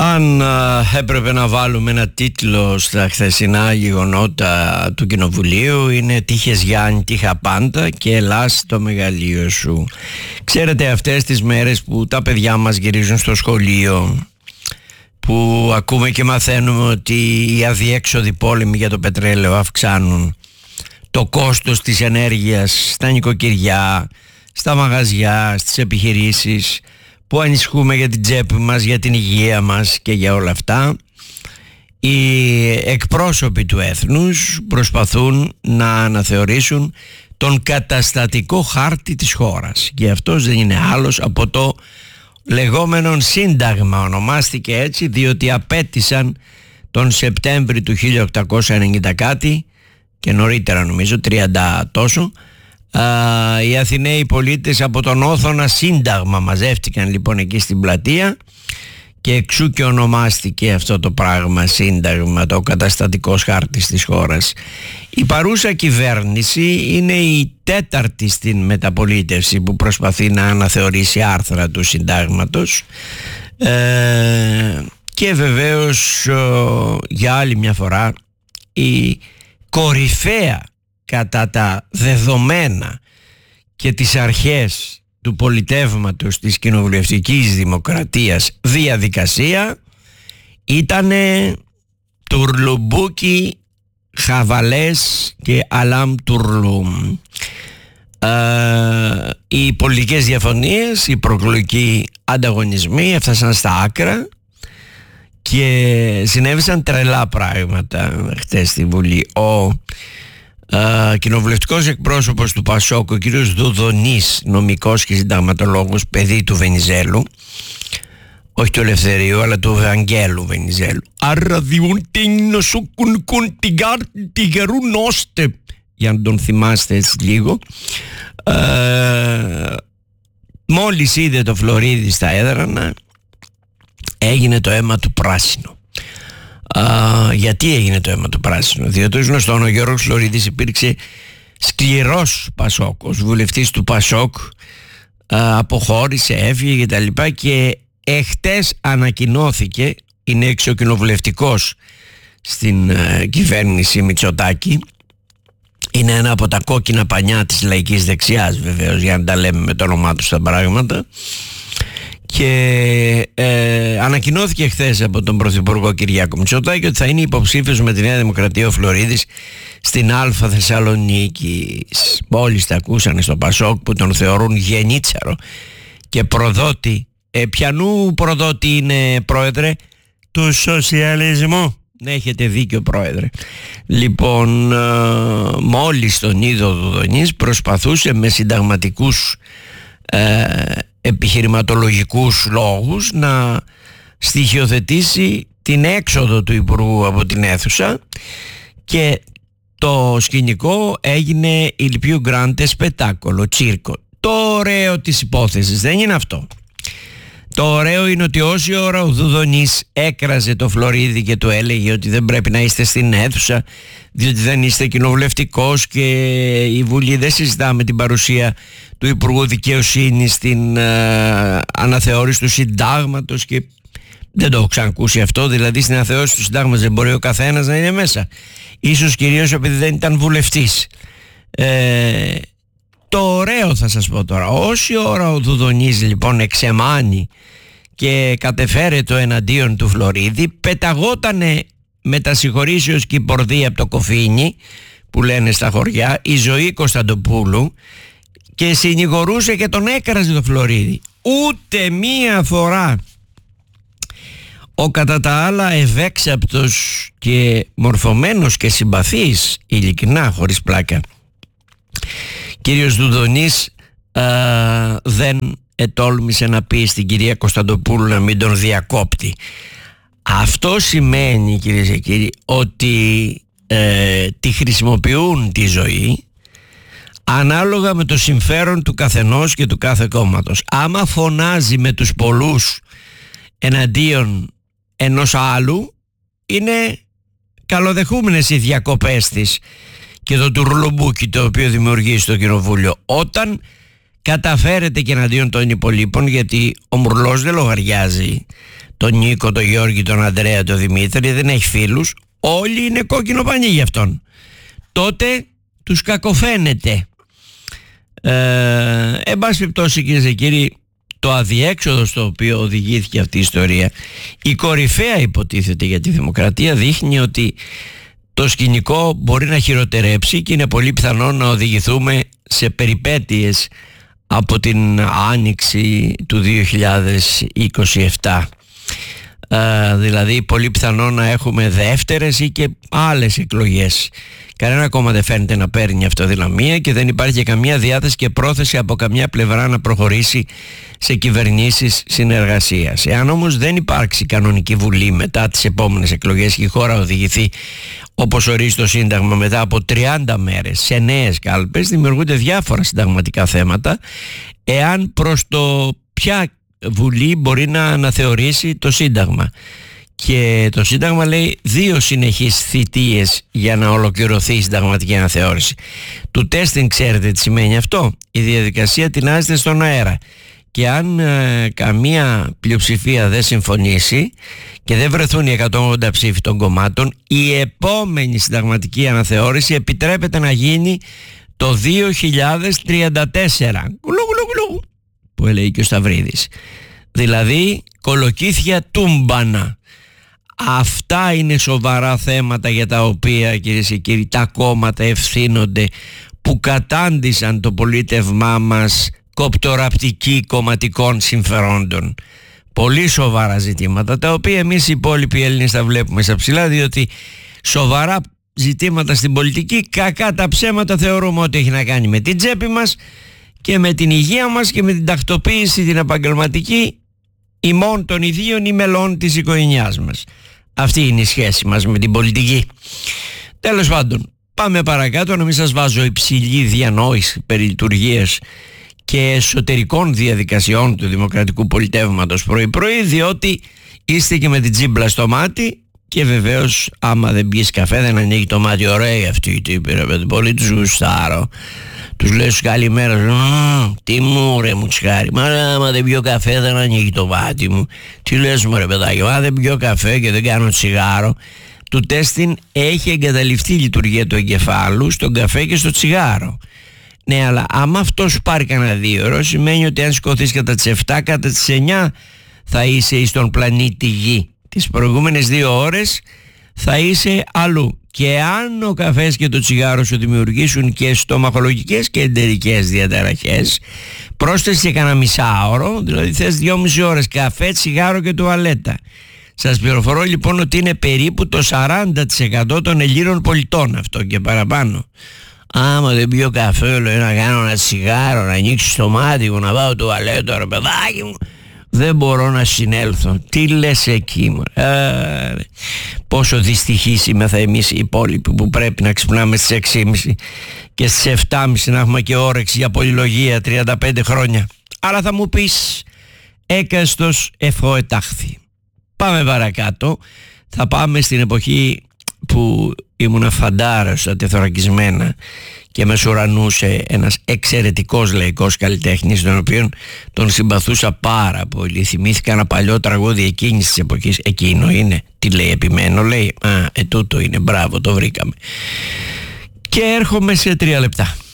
Αν έπρεπε να βάλουμε ένα τίτλο στα χθεσινά γεγονότα του Κοινοβουλίου, είναι «Τύχες Γιάννη, τύχα πάντα και ελάς το μεγαλείο σου». Ξέρετε, αυτές τις μέρες που τα παιδιά μας γυρίζουν στο σχολείο, που ακούμε και μαθαίνουμε ότι οι αδιέξοδοι πόλεμοι για το πετρέλαιο αυξάνουν το κόστος της ενέργειας στα νοικοκυριά, στα μαγαζιά, στις επιχειρήσεις, που ανησυχούμε για την τσέπη μας, για την υγεία μας και για όλα αυτά, οι εκπρόσωποι του έθνους προσπαθούν να αναθεωρήσουν τον καταστατικό χάρτη της χώρας, και αυτός δεν είναι άλλος από το λεγόμενο σύνταγμα. Ονομάστηκε έτσι διότι απέτησαν τον Σεπτέμβρη του 1890 κάτι, και νωρίτερα νομίζω 30 τόσο, οι Αθηναίοι πολίτες από τον Όθωνα Σύνταγμα. Μαζεύτηκαν λοιπόν εκεί στην πλατεία και εξού και ονομάστηκε αυτό το πράγμα Σύνταγμα, το καταστατικός χάρτης της χώρας. Η παρούσα κυβέρνηση είναι η τέταρτη στην μεταπολίτευση που προσπαθεί να αναθεωρήσει άρθρα του Συντάγματος, και βεβαίως για άλλη μια φορά η κορυφαία κατά τα δεδομένα και τις αρχές του πολιτεύματος της κοινοβουλευτικής δημοκρατίας διαδικασία ιτανε τουρλουμπούκι, χαβαλές και αλάμ τουρλούμ. Οι πολιτικές διαφωνίες, οι προεκλογικοί ανταγωνισμοί έφτασαν στα άκρα και συνέβησαν τρελά πράγματα χτες στη Βουλή. Ο κοινοβουλευτικός εκπρόσωπος του Πασόκ, ο κύριος Δουδονής, νομικός και συνταγματολόγος, παιδί του Βενιζέλου, όχι του Ελευθερίου αλλά του Ευαγγέλου Βενιζέλου, για να τον θυμάστε έτσι λίγο, μόλις είδε το Φλωρίδη στα έδρανα έγινε το αίμα του πράσινο. Γιατί έγινε το αίμα του πράσινου? Διότι ως γνωστόν ο Γιώργος Φλωρίδης υπήρξε σκληρός Πασόκος, βουλευτής του Πασόκ, αποχώρησε, έφυγε κτλ. Και εχτες ανακοινώθηκε, είναι εξοκοινοβουλευτικός στην κυβέρνηση Μητσοτάκη, είναι ένα από τα κόκκινα πανιά της λαϊκής δεξιάς βεβαίως, για να τα λέμε με το όνομά του στα πράγματα, και ανακοινώθηκε χθες από τον Πρωθυπουργό Κυριάκο Μητσοτάκη ότι θα είναι υποψήφιος με τη Νέα Δημοκρατία ο Φλωρίδης στην Α Θεσσαλονίκη. Μόλις τα ακούσανε στο Πασόκ που τον θεωρούν γενίτσαρο και προδότη. Πιανού προδότη είναι, πρόεδρε? Του σοσιαλισμού. Έχετε δίκιο, πρόεδρε. Λοιπόν, μόλις τον είδε ο Δουδονής, προσπαθούσε με συνταγματικούς επιχειρηματολογικούς λόγους να στοιχειοθετήσει την έξοδο του Υπουργού από την αίθουσα, και το σκηνικό έγινε il più grande spettacolo, τσίρκο. Το ωραίο της υπόθεσης δεν είναι αυτό. Το ωραίο είναι ότι όση ώρα ο Δουδονής έκραζε το Φλωρίδη και του έλεγε ότι δεν πρέπει να είστε στην αίθουσα διότι δεν είστε κοινοβουλευτικός και η Βουλή δεν συζητά με την παρουσία του Υπουργού Δικαιοσύνης στην αναθεώρηση του Συντάγματος, και δεν το έχω ξανακούσει αυτό, δηλαδή στην αναθεώρηση του Συντάγματος δεν μπορεί ο καθένας να είναι μέσα, ίσως κυρίως επειδή δεν ήταν βουλευτής. Το ωραίο θα σας πω τώρα, όση ώρα ο Δουδονής λοιπόν εξεμάνει και κατεφέρεται εναντίον του Φλωρίδη, πεταγότανε με τα συγχωρήσεως και η πορδία από το κοφίνι που λένε στα χωριά, η Ζωή Κωνσταντοπούλου, και συνηγορούσε και τον έκραζε το Φλωρίδη. Ούτε μία φορά ο κατά τα άλλα ευέξαπτος και μορφωμένος και συμπαθής, ειλικρινά χωρίς πλάκα, κύριος Δουδονής δεν ετόλμησε να πει στην κυρία Κωνσταντοπούλου να μην τον διακόπτει. Αυτό σημαίνει, κυρίες και κύριοι, ότι τη χρησιμοποιούν τη ζωή ανάλογα με το συμφέρον του καθενός και του κάθε κόμματος. Άμα φωνάζει με τους πολλούς εναντίον ενός άλλου, είναι καλοδεχούμενες οι διακοπές της και το τουρλουμπούκι το οποίο δημιουργεί στο κοινοβούλιο. Όταν καταφέρετε και εναντίον των υπολείπων, γιατί ο Μουρλός δεν λογαριάζει τον Νίκο, τον Γιώργη, τον Ανδρέα, τον Δημήτρη, δεν έχει φίλους, όλοι είναι κόκκινο πανί για αυτόν, τότε τους κακοφαίνεται. Εν πάση περιπτώσει, κυρίες και κύριοι, το αδιέξοδο στο οποίο οδηγήθηκε αυτή η ιστορία, η κορυφαία υποτίθεται για τη δημοκρατία, δείχνει ότι το σκηνικό μπορεί να χειροτερέψει και είναι πολύ πιθανό να οδηγηθούμε σε περιπέτειες από την άνοιξη του 2027. Δηλαδή πολύ πιθανό να έχουμε δεύτερες ή και άλλες εκλογές. Κανένα κόμμα δεν φαίνεται να παίρνει αυτοδυναμία και δεν υπάρχει καμία διάθεση και πρόθεση από καμιά πλευρά να προχωρήσει σε κυβερνήσεις συνεργασίας. Εάν όμως δεν υπάρξει κανονική βουλή μετά τις επόμενες εκλογές και η χώρα οδηγηθεί όπως ορίζει το Σύνταγμα μετά από 30 μέρες σε νέες κάλπες, δημιουργούνται διάφορα συνταγματικά θέματα εάν προς το ποια βουλή μπορεί να αναθεωρήσει το Σύνταγμα. Και το Σύνταγμα λέει 2 συνεχείς θητείες για να ολοκληρωθεί η συνταγματική αναθεώρηση. Του τέστην ξέρετε τι σημαίνει αυτό? Η διαδικασία τεινάζεται στον αέρα και αν καμία πλειοψηφία δεν συμφωνήσει και δεν βρεθούν οι 180 ψήφοι των κομμάτων, η επόμενη συνταγματική αναθεώρηση επιτρέπεται να γίνει το 2034, που έλεγε και ο Σταυρίδης. Δηλαδή κολοκύθια τούμπανα. Αυτά είναι σοβαρά θέματα για τα οποία, κυρίες και κύριοι, τα κόμματα ευθύνονται, που κατάντησαν το πολίτευμά μας κοπτοραπτική κομματικών συμφερόντων. Πολύ σοβαρά ζητήματα, τα οποία εμείς οι υπόλοιποι Έλληνες τα βλέπουμε στα ψηλά, διότι σοβαρά ζητήματα στην πολιτική, κακά τα ψέματα, θεωρούμε ότι έχει να κάνει με την τσέπη μας και με την υγεία μας και με την τακτοποίηση την επαγγελματική ημών των ιδίων ή μελών της οικογένειάς μας. Αυτή είναι η σχέση μας με την πολιτική. Τέλος πάντων, πάμε παρακάτω, να μην σας βάζω υψηλή διανόηση περί λειτουργίας και εσωτερικών διαδικασιών του δημοκρατικού πολιτεύματος πρωί-πρωί, διότι είστε και με την τσίμπλα στο μάτι και βεβαίως άμα δεν πιεις καφέ δεν ανοίγει το μάτι. Ωραία αυτή η τύπη, ρε παιδί, πολύ τους γουστάρω. Τους λες καλημέρα, τι μου ρε μου τσχάρι, μα άμα δεν πιω καφέ δεν ανοίγει το μάτι μου. Τι λες μου ρε παιδάκι, άμα δεν πιω καφέ και δεν κάνω τσιγάρο. Του τέστην έχει εγκαταλειφθεί η λειτουργία του εγκεφάλου στον καφέ και στο τσιγάρο. Ναι, αλλά άμα αυτό σου πάρει κανένα 2 ώρες, σημαίνει ότι αν σηκωθείς κατά τις 7, κατά τις 9 θα είσαι στον πλανήτη Γη. Τις προηγούμενες 2 ώρες θα είσαι αλλού. Και αν ο καφές και το τσιγάρο σου δημιουργήσουν και στομαχολογικές και εντερικές διαταραχές, πρόσθεσε κανένα μισάωρο, δηλαδή θες 2,5 ώρες καφέ, τσιγάρο και τουαλέτα. Σας πληροφορώ λοιπόν ότι είναι περίπου το 40% των Ελλήνων πολιτών αυτό και παραπάνω. Άμα δεν πιω καφέ, λέω, να κάνω ένα τσιγάρο, να ανοίξει το μάτι μου, να πάω τουαλέτα, ρε παιδάκι μου, δεν μπορώ να συνέλθω. Τι λες εκεί μου? Πόσο δυστυχείς είμεθα εμείς οι υπόλοιποι που πρέπει να ξυπνάμε στις 6.30 και στις 7.30 να έχουμε και όρεξη για πολυλογία 35 χρόνια. Αλλά θα μου πεις, έκαστος εφοετάχθη. Πάμε παρακάτω. Θα πάμε στην εποχή που ήμουνα φαντάρος ατεθωρακισμένα και με σουρανούσε ένας εξαιρετικός λαϊκός καλλιτέχνης, τον οποίον τον συμπαθούσα πάρα πολύ. Θυμήθηκα ένα παλιό τραγούδι εκείνης της εποχής. Εκείνο είναι, τι λέει, επιμένω, λέει, τούτο είναι, μπράβο, το βρήκαμε. Και έρχομαι σε 3 λεπτά.